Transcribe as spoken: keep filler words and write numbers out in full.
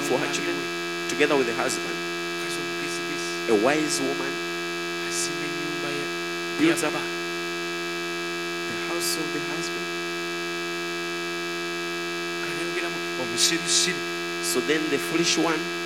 for her children together with the husband. Mukazi omugezigezi A wise woman azimba ennyumba ya builds ya up bba. the house of the husband. Kanayogeramu omusirusiru So then the foolish one